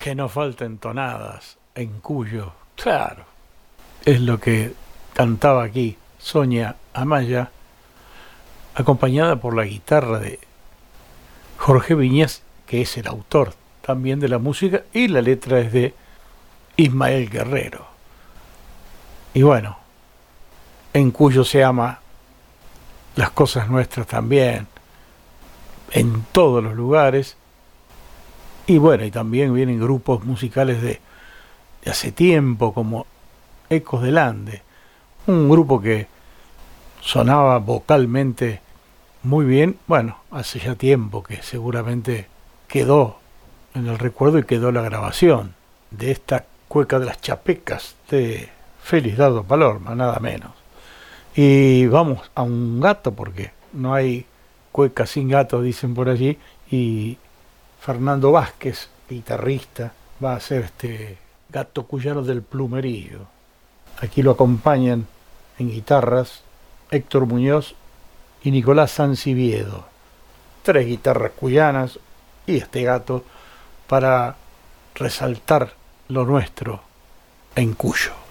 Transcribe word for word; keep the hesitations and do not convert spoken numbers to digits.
Que no falten tonadas en Cuyo. Claro, es lo que cantaba aquí Sonia Amaya, acompañada por la guitarra de Jorge Viñas, que es el autor también de la música, y la letra es de Ismael Guerrero. Y bueno, en Cuyo se ama las cosas nuestras también, en todos los lugares. Y bueno, y también vienen grupos musicales de, de hace tiempo, como Ecos del Ande, un grupo que sonaba vocalmente muy bien, bueno, hace ya tiempo que seguramente quedó en el recuerdo y quedó la grabación de esta cueca de las chapecas de Félix Dardo Palorma, nada menos. Y vamos a un gato, porque no hay cueca sin gato, dicen por allí, y Fernando Vázquez, guitarrista, va a ser este Gato Cuyano del Plumerío. Aquí lo acompañan en guitarras Héctor Muñoz y Nicolás Sanciviedo. Tres guitarras cuyanas y este gato para resaltar lo nuestro en Cuyo.